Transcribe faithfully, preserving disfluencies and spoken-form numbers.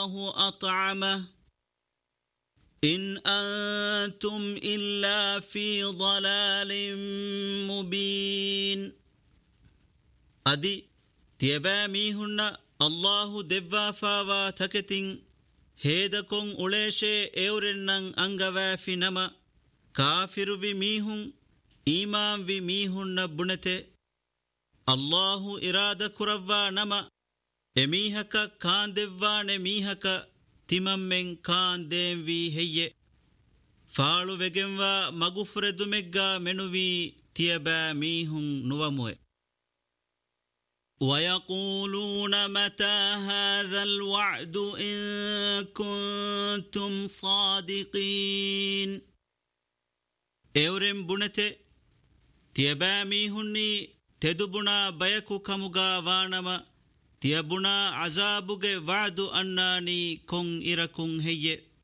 الله أطعمه إن أنتم إلا في ضلال مبين أدي تيباميهن الله دبا فاوا تكتين هيدكم أوليشي اورنن أنغوا في نما كافر بميهن إيمان بميهن بنته الله إرادة كروا نما اميهك كان دبوان ميهك تممن كان دينوي هي فالو وگنوا مغفر دمگا منوي تيبا ميهن نواموه ويقولون متى هذا الوعد إن كنتم صادقين اورم بنته تيبا ميهني تدبنا بيكو كمغا وانما تيبنا عذابوغ وعد أناني كون إركون هي